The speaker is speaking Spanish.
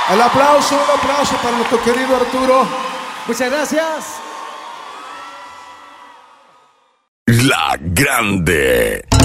Un aplauso para nuestro querido Arturo. Muchas gracias. La Grande.